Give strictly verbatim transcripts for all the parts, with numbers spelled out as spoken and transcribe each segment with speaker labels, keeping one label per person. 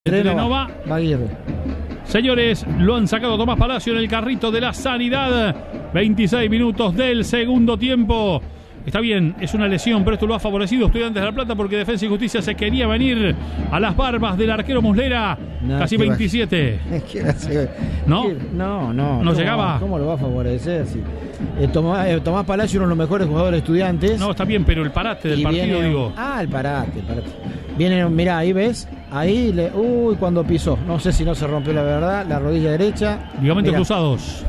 Speaker 1: Trenova.
Speaker 2: Aguirre.
Speaker 1: Señores, lo han sacado Tomás Palacio en el carrito de la sanidad. veintiséis minutos del segundo tiempo. Está bien, es una lesión, pero esto lo ha favorecido Estudiantes de La Plata porque Defensa y Justicia se quería venir a las barbas del arquero Muslera. No, casi veintisiete. ¿No?
Speaker 2: No, no.
Speaker 1: ¿No llegaba?
Speaker 2: ¿Cómo lo va a favorecer? Sí. Eh, Tomás, eh, Tomás Palacio, uno de los mejores jugadores de Estudiantes.
Speaker 1: No, está bien, pero el parate del partido,
Speaker 2: viene,
Speaker 1: digo.
Speaker 2: Ah, el parate, el parate. Viene, mirá, ahí ves, ahí, le, uy, cuando pisó. No sé si no se rompió la verdad, la rodilla derecha.
Speaker 1: Ligamentos cruzados.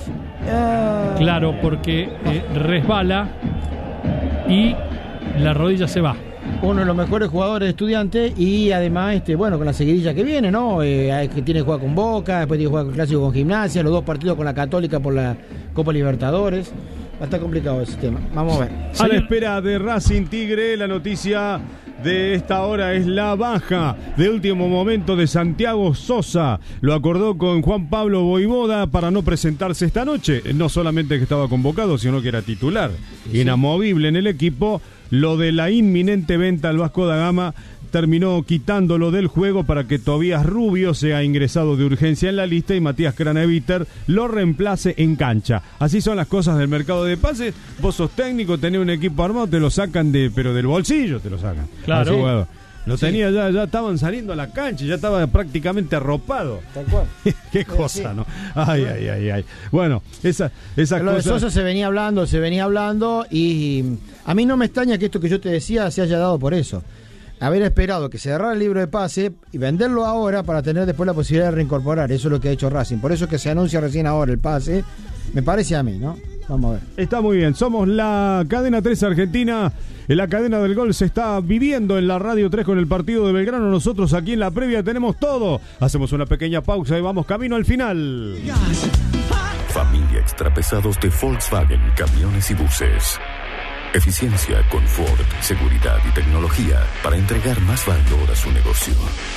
Speaker 2: Ah.
Speaker 1: Claro, porque eh, resbala y la rodilla se va.
Speaker 2: Uno de los mejores jugadores de Estudiantes y además, este, bueno, con la seguidilla que viene, ¿no? Eh, que tiene que jugar con Boca, después tiene que jugar con Clásico con Gimnasia, los dos partidos con la Católica por la Copa Libertadores. Va a estar complicado ese tema. Vamos a ver.
Speaker 3: A la espera de Racing Tigre, la noticia de esta hora es la baja de último momento de Santiago Sosa. Lo acordó con Juan Pablo Voivoda para no presentarse esta noche. No solamente que estaba convocado, sino que era titular. Sí. Inamovible en el equipo. Lo de la inminente venta al Vasco da Gama terminó quitándolo del juego para que Tobías Rubio sea ingresado de urgencia en la lista y Matías Craneviter lo reemplace en cancha. Así son las cosas del mercado de pases. Vos sos técnico, tenés un equipo armado, te lo sacan de, pero del bolsillo te lo sacan.
Speaker 1: Claro.
Speaker 3: Así, bueno, lo
Speaker 2: Sí.
Speaker 3: tenía ya, ya estaban saliendo a la cancha, ya estaba prácticamente arropado.
Speaker 2: Tal cual.
Speaker 3: Qué cosa,
Speaker 2: sí.
Speaker 3: ¿no? Ay, ay, ay, ay. Bueno, esa, esas
Speaker 2: Lo de
Speaker 3: cosas.
Speaker 2: Sosa se venía hablando, se venía hablando y a mí no me extraña que esto que yo te decía se haya dado por eso. Haber esperado que se cerrara el libro de pase y venderlo ahora para tener después la posibilidad de reincorporar. Eso es lo que ha hecho Racing. Por eso es que se anuncia recién ahora el pase. Me parece a mí, ¿no? Vamos a ver.
Speaker 3: Está muy bien. Somos la cadena tres Argentina. En la cadena del gol se está viviendo en la Radio tres con el partido de Belgrano. Nosotros aquí en la previa tenemos todo. Hacemos una pequeña pausa y vamos camino al final.
Speaker 4: Familia Extrapesados de Volkswagen Camiones y Buses. Eficiencia, confort, seguridad y tecnología para entregar más valor a su negocio.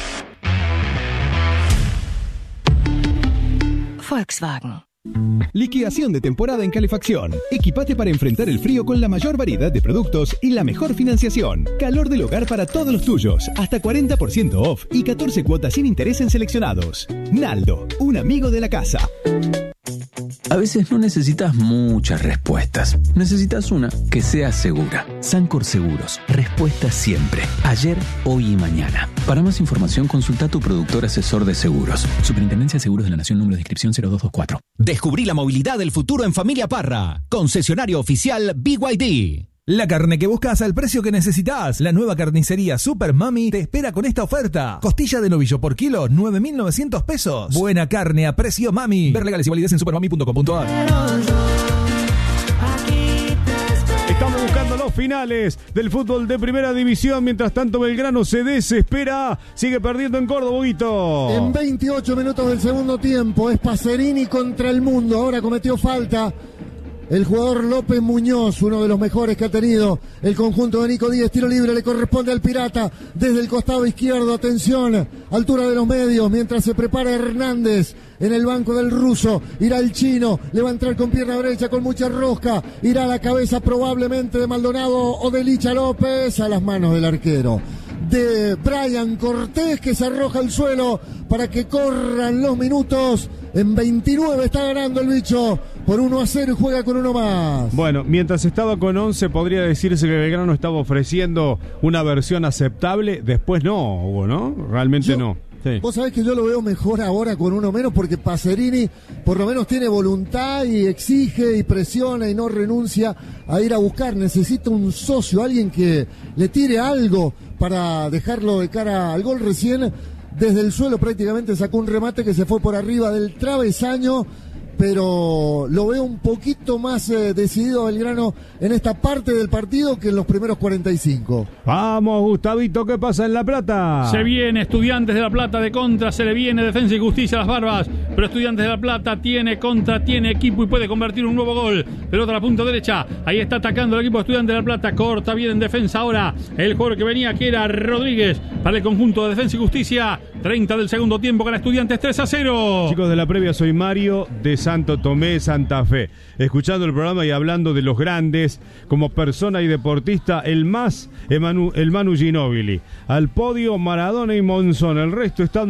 Speaker 5: Volkswagen.
Speaker 6: Liquidación de temporada en calefacción. Equipate para enfrentar el frío con la mayor variedad de productos y la mejor financiación. Calor del hogar para todos los tuyos. Hasta cuarenta por ciento off y catorce cuotas sin interés en seleccionados. Naldo, un amigo de la casa.
Speaker 7: A veces no necesitas muchas respuestas. Necesitas una que sea segura. Sancor Seguros. Respuesta siempre. Ayer, hoy y mañana. Para más información, consulta a tu productor asesor de seguros. Superintendencia de Seguros de la Nación, número de inscripción cero dos dos cuatro.
Speaker 8: Descubrí la movilidad del futuro en Familia Parra. Concesionario oficial B Y D.
Speaker 9: La carne que buscas al precio que necesitas. La nueva carnicería Super Mami te espera con esta oferta. Costilla de novillo por kilo, nueve mil novecientos pesos. Buena carne a precio Mami. Ver legales y validez en supermami punto com punto a r.
Speaker 3: Estamos buscando los finales del fútbol de primera división. Mientras tanto, Belgrano se desespera. Sigue perdiendo en Córdoba, Huguito.
Speaker 10: En veintiocho minutos del segundo tiempo es Pacerini contra el mundo. Ahora cometió falta el jugador López Muñoz, uno de los mejores que ha tenido el conjunto de Nico Díaz. Tiro libre le corresponde al Pirata desde el costado izquierdo. Atención, altura de los medios, mientras se prepara Hernández en el banco del ruso. Irá el chino, le va a entrar con pierna derecha, con mucha rosca. Irá a la cabeza probablemente de Maldonado o de Licha López, a las manos del arquero de Brian Cortés, que se arroja al suelo para que corran los minutos. En veintinueve está ganando el bicho por uno a cero y juega con uno más.
Speaker 3: Bueno, mientras estaba con once podría decirse que Belgrano estaba ofreciendo una versión aceptable. Después no, Hugo, ¿no? Realmente
Speaker 10: yo,
Speaker 3: no. Sí.
Speaker 10: Vos sabés que yo lo veo mejor ahora con uno menos porque Pacerini por lo menos tiene voluntad y exige y presiona y no renuncia a ir a buscar. Necesita un socio, alguien que le tire algo para dejarlo de cara al gol. Recién desde el suelo prácticamente sacó un remate que se fue por arriba del travesaño, pero lo veo un poquito más eh, decidido Belgrano en esta parte del partido que en los primeros cuarenta y cinco.
Speaker 3: Vamos, Gustavito, ¿qué pasa en La Plata?
Speaker 1: Se viene Estudiantes de La Plata de contra, se le viene Defensa y Justicia a las barbas, pero Estudiantes de La Plata tiene contra, tiene equipo y puede convertir un nuevo gol. Pelota a la punta derecha, ahí está atacando el equipo de Estudiantes de La Plata, corta bien en defensa ahora el jugador que venía, que era Rodríguez, para el conjunto de Defensa y Justicia. treinta del segundo tiempo, gana Estudiantes tres a cero.
Speaker 3: Chicos de la previa, soy Mario de San Santo Tomé, Santa Fe. Escuchando el programa y hablando de los grandes, como persona y deportista, el más, Emanu, el Manu Ginóbili. Al podio, Maradona y Monzón. El resto están